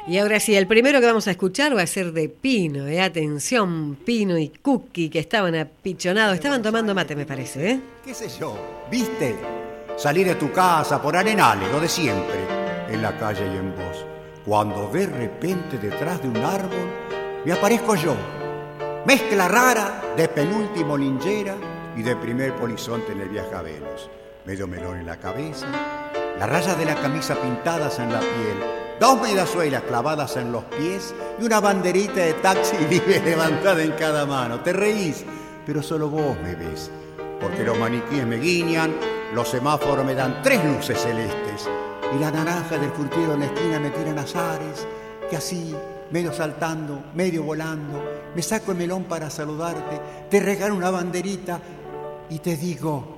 Y ahora sí, el primero que vamos a escuchar va a ser de Pino, Atención, Pino y Cookie, que estaban apichonados, estaban tomando mate, me parece, ¿eh? ¿Qué sé yo? ¿Viste? Salir de tu casa por Arenales, lo de siempre, en la calle y en vos. Cuando de repente detrás de un árbol me aparezco yo. Mezcla rara de penúltimo linchera y de primer polizonte en el viaje a Venus. Medio melón en la cabeza, las rayas de la camisa pintadas en la piel, 2 mediazuelas clavadas en los pies y una banderita de taxi vive levantada en cada mano. Te reís, pero solo vos me ves, porque los maniquíes me guiñan, los semáforos me dan 3 luces celestes y la naranja del curtido en la esquina me tiran azares, que así, medio saltando, medio volando, me saco el melón para saludarte, te regalo una banderita y te digo: